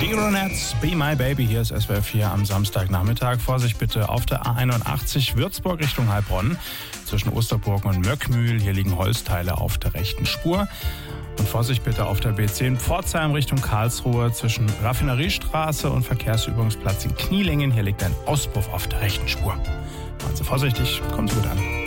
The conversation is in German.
Die Ronettes, Be My Baby, hier ist SWR 4 am Samstagnachmittag. Vorsicht bitte auf der A81 Würzburg Richtung Heilbronn. Zwischen Osterburg und Möckmühl, hier liegen Holzteile auf der rechten Spur. Und Vorsicht bitte auf der B10 Pforzheim Richtung Karlsruhe. Zwischen Raffineriestraße und Verkehrsübungsplatz in Knielingen, hier liegt ein Auspuff auf der rechten Spur. Machen Sie vorsichtig, kommen Sie gut an.